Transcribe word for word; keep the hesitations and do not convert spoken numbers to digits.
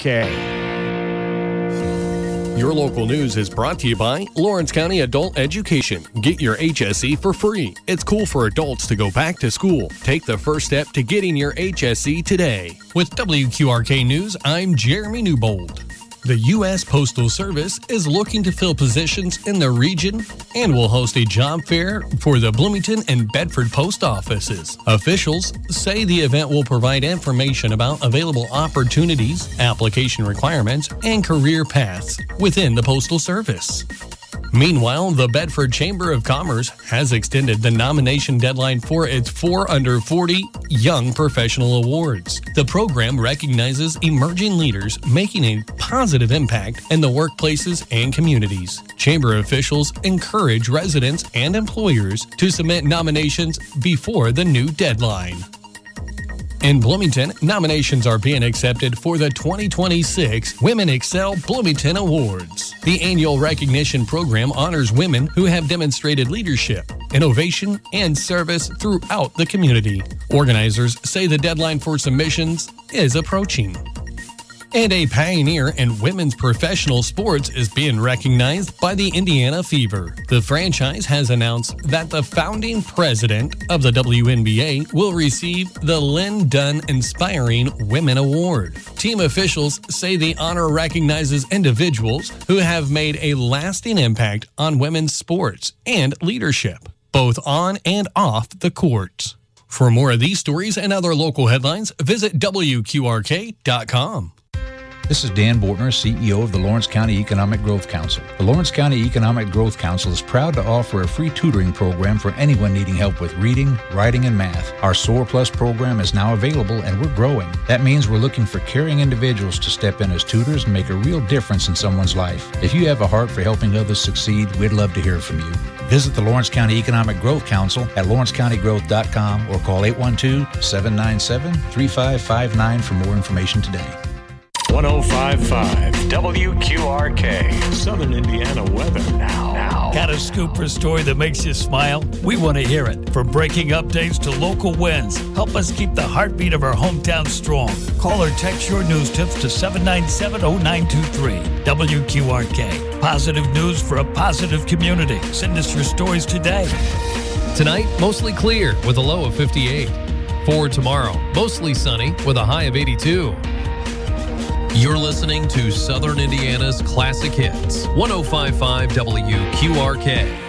K. Your local news is brought to you by Lawrence County Adult Education. Get your H S E for free. It's cool for adults to go back to school. Take the first step to getting your H S E today. With W Q R K News, I'm Jeremy Newbold. The U S Postal Service is looking to fill positions in the region and will host a job fair for the Bloomington and Bedford post offices. Officials say the event will provide information about available opportunities, application requirements, and career paths within the Postal Service. Meanwhile, the Bedford Chamber of Commerce has extended the nomination deadline for its four under forty Young Professional Awards. The program recognizes emerging leaders making a positive impact in the workplaces and communities. Chamber officials encourage residents and employers to submit nominations before the new deadline. In Bloomington, nominations are being accepted for the twenty twenty-six Women Excel Bloomington Awards. The annual recognition program honors women who have demonstrated leadership, innovation, and service throughout the community. Organizers say the deadline for submissions is approaching. And a pioneer in women's professional sports is being recognized by the Indiana Fever. The franchise has announced that the founding president of the W N B A will receive the Lynn Dunn Inspiring Women Award. Team officials say the honor recognizes individuals who have made a lasting impact on women's sports and leadership, both on and off the court. For more of these stories and other local headlines, visit W Q R K dot com. This is Dan Bortner, C E O of the Lawrence County Economic Growth Council. The Lawrence County Economic Growth Council is proud to offer a free tutoring program for anyone needing help with reading, writing, and math. Our SOAR Plus program is now available and we're growing. That means we're looking for caring individuals to step in as tutors and make a real difference in someone's life. If you have a heart for helping others succeed, we'd love to hear from you. Visit the Lawrence County Economic Growth Council at lawrence county growth dot com or call eight one two, seven nine seven, three five five nine for more information today. one oh five point five W Q R K, Southern Indiana weather now. now. Got a scoop or a story that makes you smile? We want to hear it. From breaking updates to local wins, help us keep the heartbeat of our hometown strong. Call or text your news tips to seven nine seven, oh nine two three. W Q R K. Positive news for a positive community. Send us your stories today. Tonight, mostly clear with a low of fifty-eight. For tomorrow, mostly sunny with a high of eighty-two. You're listening to Southern Indiana's Classic Hits, one oh five point five W Q R K.